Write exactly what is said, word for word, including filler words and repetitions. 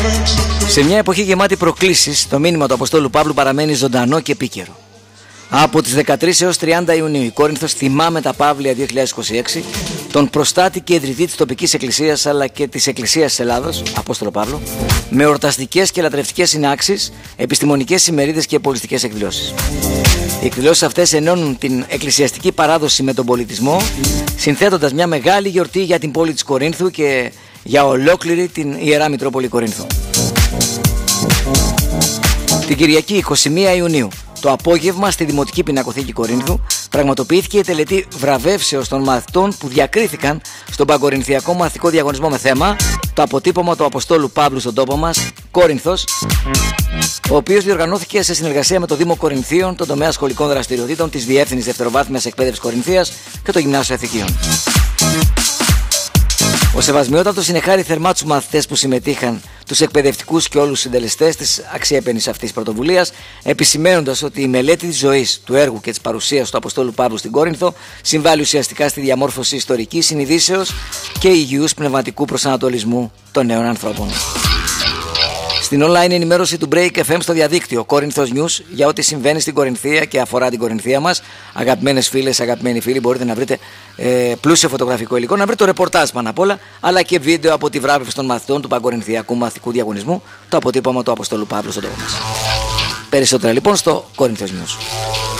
Σε μια εποχή γεμάτη προκλήσεις, το μήνυμα του Αποστόλου Παύλου παραμένει ζωντανό και επίκαιρο. Από τις δεκατρείς έως τριάντα Ιουνίου η Κόρινθος τιμά με τα Παύλια δύο χιλιάδες είκοσι έξι τον προστάτη και ιδρυτή της τοπικής εκκλησίας αλλά και της Εκκλησίας της Ελλάδος, Απόστολο Παύλο, με εορταστικές και λατρευτικές συνάξεις, επιστημονικές ημερίδες και πολιτικές εκδηλώσεις. Οι εκδηλώσεις αυτές ενώνουν την εκκλησιαστική παράδοση με τον πολιτισμό, συνθέτοντας μια μεγάλη γιορτή για την πόλη της Κορίνθου και για ολόκληρη την Ιερά Μητρόπολη Κορίνθου. Την Κυριακή εικοστή πρώτη Ιουνίου, το απόγευμα στη Δημοτική Πινακοθήκη Κορίνθου, πραγματοποιήθηκε η τελετή βραβεύσεως των μαθητών που διακρίθηκαν στον Παγκορινθιακό Μαθητικό Διαγωνισμό με θέμα το αποτύπωμα του Αποστόλου Παύλου στον τόπο μας, Κόρινθος, ο οποίος διοργανώθηκε σε συνεργασία με το Δήμο Κορινθίων, τον τομέα σχολικών δραστηριοτήτων της Διεύθυνσης Δευτεροβάθμιας Εκπαίδευσης Κορινθίας και το Γυμνάσιο Ηθικίων. Ο Σεβασμιότατος συνεχάρει θερμά τους μαθητές που συμμετείχαν, τους εκπαιδευτικούς και όλους τους συντελεστές της αξιέπαινης αυτής πρωτοβουλίας, επισημαίνοντας ότι η μελέτη της ζωής, του έργου και της παρουσίας του Αποστόλου Παύλου στην Κόρινθο συμβάλλει ουσιαστικά στη διαμόρφωση ιστορικής συνειδήσεως και υγιούς πνευματικού προσανατολισμού των νέων ανθρώπων. Στην online ενημέρωση του Break εφ εμ στο διαδίκτυο Κόρινθος News για ό,τι συμβαίνει στην Κορινθία και αφορά την Κορινθία μας, αγαπημένες φίλες, αγαπημένοι φίλοι, μπορείτε να βρείτε ε, πλούσιο φωτογραφικό υλικό, να βρείτε το ρεπορτάζ πάνω απ' όλα, αλλά και βίντεο από τη βράβευση των μαθητών του Παγκορινθιακού Μαθητικού Διαγωνισμού, το αποτύπωμα του Αποστόλου Παύλου στον τόπο μας. Περισσότερα λοιπόν στο Κόρινθος News.